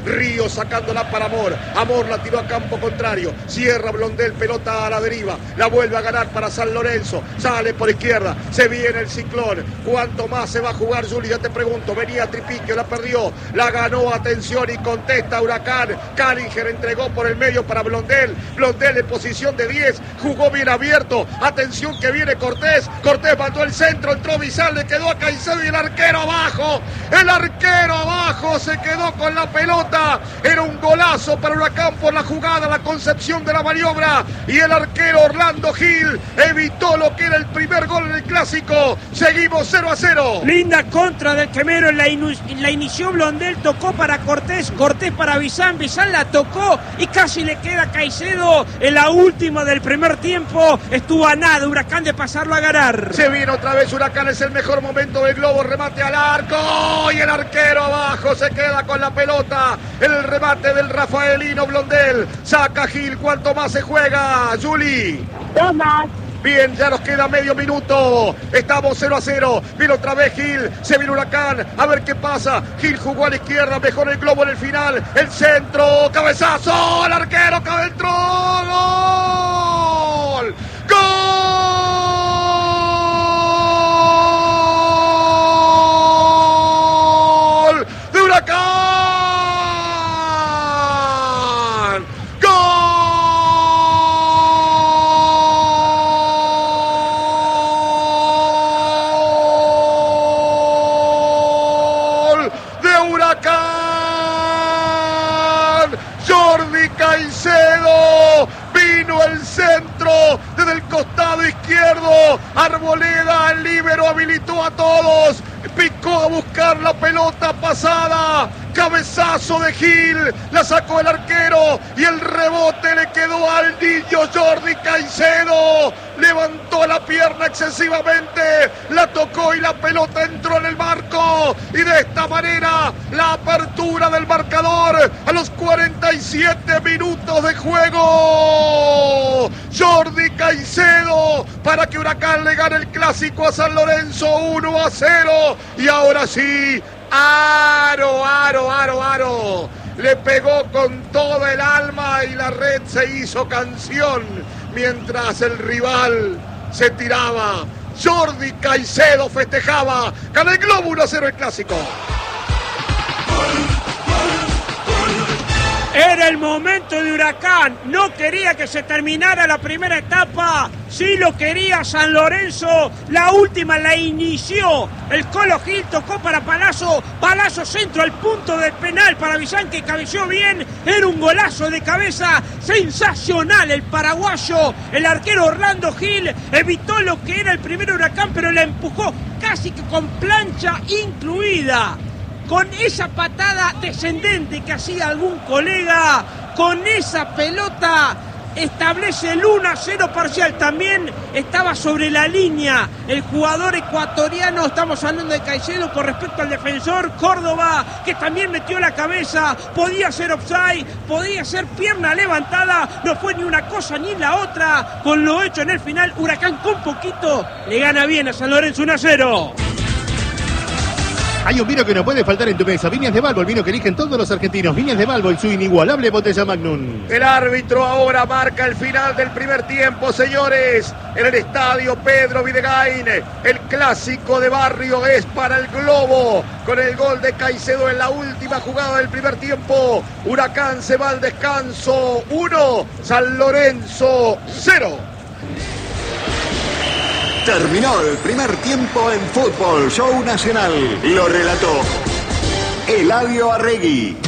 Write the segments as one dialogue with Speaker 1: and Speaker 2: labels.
Speaker 1: Río sacándola para Amor. Amor la tiró a campo contrario. Cierra Blondel, pelota a la deriva. La vuelve a ganar para San Lorenzo. Sale por izquierda. Se viene el ciclón. ¿Cuánto más se va a jugar, Juli? Ya te pregunto. Venía Tripiquio, la perdió. La ganó, atención, y contesta Huracán. Calinger entregó por el medio para Blondel. Blondel en posición de 10. Jugó bien abierto. Atención que viene Cortés. Cortés mandó el centro. Entró Bizal, le quedó a Caicedo y el arquero abajo. El arquero abajo se quedó con la pelota. Era un golazo para Huracán por la jugada, la concepción de la maniobra. Y el arquero Orlando Gil evitó lo que era el primer gol en el clásico. Seguimos 0-0.
Speaker 2: Linda contra del Quemero. La inició Blondel, tocó para Cortés. Cortés para Bizán. Bizán la tocó y casi le queda a Caicedo. En la última del primer tiempo estuvo a nada Huracán de pasarlo a ganar.
Speaker 1: Se viene otra vez Huracán, es el mejor momento del globo. Remate al arco y el arquero abajo se queda con la pelota. El remate del Rafaelino Blondel. Saca Gil. ¿Cuánto más se juega, Juli?
Speaker 3: 2 más.
Speaker 1: Bien, ya nos queda medio minuto. Estamos 0-0. Viene otra vez Gil. Se viene Huracán. A ver qué pasa. Gil jugó a la izquierda. Mejor el globo en el final. El centro. Cabezazo. El arquero. Cabe entró. ¡Gol! ¡Gol! ¡De Huracán! Jordi Caicedo, vino el centro desde el costado izquierdo. Arboleda, el líbero, habilitó a todos. Picó a buscar la pelota pasada. Cabezazo de Gil, la sacó el arquero y el rebote le quedó al niño Jordi Caicedo. Levantó la pierna excesivamente, la tocó y la pelota entró en el marco. Y de esta manera, la apertura del marcador a los 47 minutos de juego. Jordi Caicedo para que Huracán le gane el clásico a San Lorenzo 1-0. Y ahora sí, Aro. Le pegó con todo el alma y la red se hizo canción mientras el rival se tiraba. Jordi Caicedo festejaba. Gana el globo 1-0 el clásico.
Speaker 2: Era el momento de Huracán, no quería que se terminara la primera etapa, sí lo quería San Lorenzo, la última la inició, el Colo Gil tocó para Palazzo, Palazzo centro al punto del penal para Bizán que cabeceó bien, era un golazo de cabeza sensacional el paraguayo, el arquero Orlando Gil evitó lo que era el primer Huracán pero la empujó casi que con plancha incluida. Con esa patada descendente que hacía algún colega, con esa pelota establece el 1-0 parcial. También estaba sobre la línea el jugador ecuatoriano, estamos hablando de Caicedo con respecto al defensor Córdoba, que también metió la cabeza, podía ser offside, podía ser pierna levantada, no fue ni una cosa ni la otra. Con lo hecho en el final, Huracán con poquito le gana bien a San Lorenzo 1-0.
Speaker 4: Hay un vino que no puede faltar en tu mesa. Viñas de Balbo, el vino que eligen todos los argentinos. Viñas de Balbo y su inigualable botella Magnum.
Speaker 1: El árbitro ahora marca el final del primer tiempo, señores. En el estadio Pedro Videgain. El clásico de barrio es para el globo. Con el gol de Caicedo en la última jugada del primer tiempo. Huracán se va al descanso 1, San Lorenzo 0.
Speaker 5: Terminó el primer tiempo en Fútbol Show Nacional. Lo relató Eladio Arregui.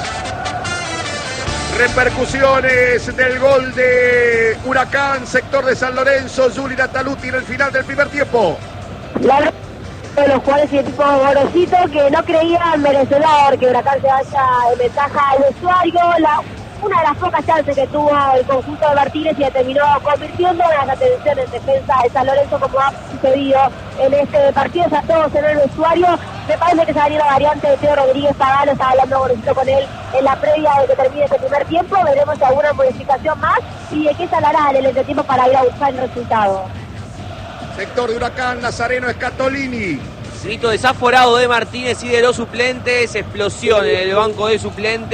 Speaker 1: Repercusiones del gol de Huracán, sector de San Lorenzo, Juli Nataluti en el final del primer tiempo.
Speaker 3: De los cuales el equipo Gorosito que no creía merecedor que Huracán se vaya en ventaja al vestuario. Una de las pocas chances que tuvo el conjunto de Martínez y terminó convirtiendo en las atenciones en defensa de San Lorenzo, como ha sucedido en este partido. Ya todos en el vestuario. Me parece que se va a venir la variante de Teo Rodríguez Pagano. Estaba hablando con él en la previa de que termine este primer tiempo. Veremos alguna modificación más y de qué se hablará en el entretiempo para ir a buscar el resultado.
Speaker 1: Sector de Huracán, Nazareno Scatolini.
Speaker 6: Grito desaforado de Martínez y de los suplentes. Explosión en el banco de suplentes.